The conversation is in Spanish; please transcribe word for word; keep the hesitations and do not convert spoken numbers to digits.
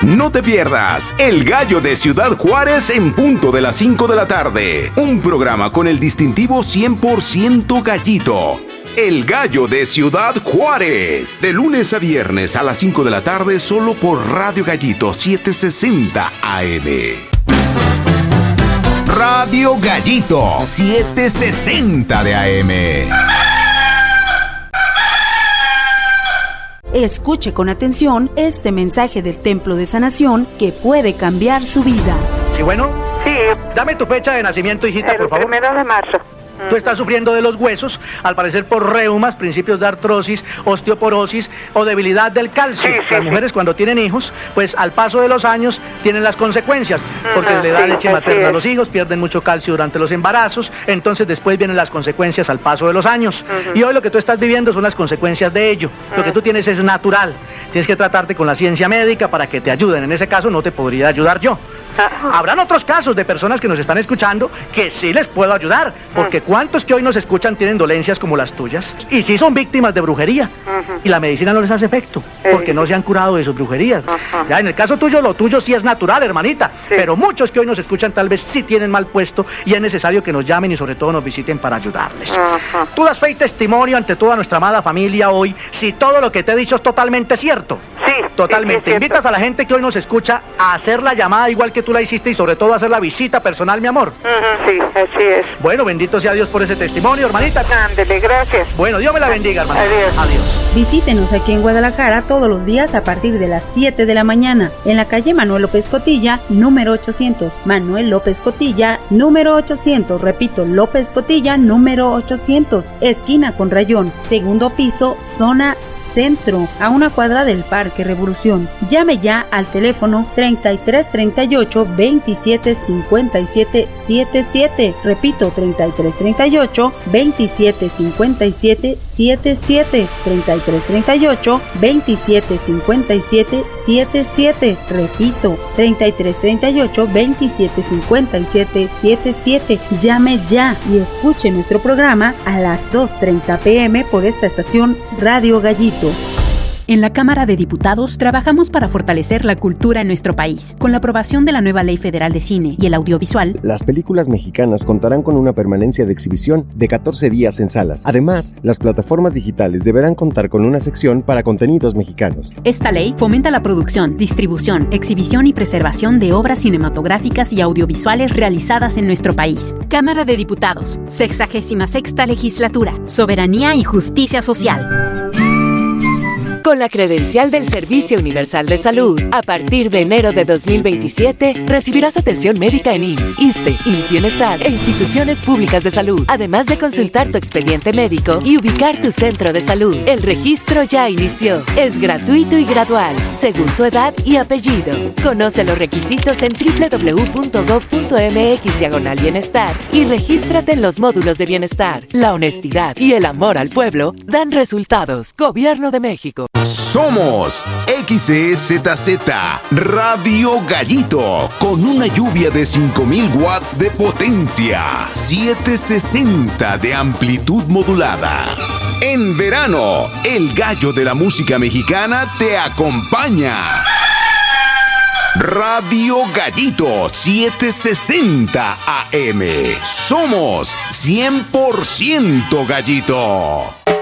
No te pierdas El Gallo de Ciudad Juárez en punto de las cinco de la tarde. Un programa con el distintivo cien por ciento gallito. El Gallo de Ciudad Juárez. De lunes a viernes a las cinco de la tarde solo por Radio Gallito setecientos sesenta A M. Radio Gallito setecientos sesenta de A M. Escuche con atención este mensaje del Templo de Sanación que puede cambiar su vida. Sí, bueno. Sí. Dame tu fecha de nacimiento, hijita, el por favor. primero de marzo. Tú estás sufriendo de los huesos, al parecer por reumas, principios de artrosis, osteoporosis o debilidad del calcio. Sí, sí, Las sí. mujeres cuando tienen hijos, pues al paso de los años tienen las consecuencias, porque Ajá, le da sí, leche así materna es. a los hijos, pierden mucho calcio durante los embarazos, entonces después vienen las consecuencias al paso de los años. Ujú. Y hoy lo que tú estás viviendo son las consecuencias de ello. Lo que tú tienes es natural. Tienes que tratarte con la ciencia médica para que te ayuden. En ese caso no te podría ayudar yo. Ajá. Habrán otros casos de personas que nos están escuchando que sí les puedo ayudar, porque ¿cuántos que hoy nos escuchan tienen dolencias como las tuyas? Y sí son víctimas de brujería, Ujú. y la medicina no les hace efecto, Sí. porque no se han curado de sus brujerías. Ajá. Ya en el caso tuyo, lo tuyo sí es natural, hermanita, Sí. pero muchos que hoy nos escuchan tal vez sí tienen mal puesto, y es necesario que nos llamen y sobre todo nos visiten para ayudarles. Ajá. Tú das fe y testimonio ante toda nuestra amada familia hoy, si todo lo que te he dicho es totalmente cierto. Sí. Totalmente. sí, sí, es cierto. Invitas a la gente que hoy nos escucha a hacer la llamada igual que tú la hiciste y sobre todo a hacer la visita personal, mi amor. Ujú, sí, así es. Bueno, bendito sea Dios por ese testimonio, hermanita. Ándele, gracias. Bueno, Dios me la bendiga, hermanita. Adiós. Adiós. Visítenos aquí en Guadalajara todos los días a partir de las siete de la mañana en la calle Manuel López Cotilla, número ochocientos. Manuel López Cotilla, número ochocientos. Repito, López Cotilla, número ochocientos. Esquina con Rayón, segundo piso, zona centro, a una cuadra del Parque Revolución. Llame ya al teléfono treinta y tres treinta y ocho veintisiete cincuenta y siete setenta y siete. Repito, treinta y tres treinta y ocho veintisiete cincuenta y siete setenta y siete. treinta y tres treinta y ocho veintisiete cincuenta y siete setenta y siete. Repito, treinta y tres treinta y ocho veintisiete cincuenta y siete setenta y siete. Llame ya y escuche nuestro programa a las dos treinta pm por esta estación Radio Gallito. En la Cámara de Diputados trabajamos para fortalecer la cultura en nuestro país. Con la aprobación de la nueva Ley Federal de Cine y el Audiovisual, las películas mexicanas contarán con una permanencia de exhibición de catorce días en salas. Además, las plataformas digitales deberán contar con una sección para contenidos mexicanos. esta ley fomenta la producción, distribución, exhibición y preservación de obras cinematográficas y audiovisuales realizadas en nuestro país. Cámara de Diputados, sexagésima sexta Legislatura, Soberanía y Justicia Social. Con la credencial del Servicio Universal de Salud, a partir de enero de dos mil veintisiete, recibirás atención médica en I M S S, ISSSTE, I M S S Bienestar e instituciones públicas de salud, además de consultar tu expediente médico y ubicar tu centro de salud. El registro ya inició. Es gratuito y gradual, según tu edad y apellido. Conoce los requisitos en doble u doble u doble u punto gob punto mx diagonal bienestar y regístrate en los módulos de bienestar. La honestidad y el amor al pueblo dan resultados. Gobierno de México. Somos X E Z Z Radio Gallito con una lluvia de cinco mil watts de potencia, setecientos sesenta de amplitud modulada. En verano, el gallo de la música mexicana te acompaña. Radio Gallito setecientos sesenta A M. Somos cien por ciento gallito.